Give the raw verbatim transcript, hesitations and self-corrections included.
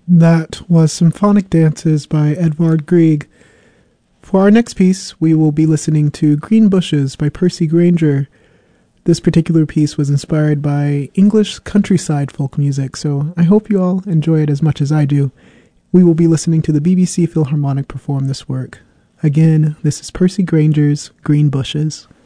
That was Symphonic Dances by Edvard Grieg. For our next piece, we will be listening to Green Bushes by Percy Grainger. This particular piece was inspired by English countryside folk music, so I hope you all enjoy it as much as I do. We will be listening to the B B C Philharmonic perform this work. Again, this is Percy Grainger's Green Bushes.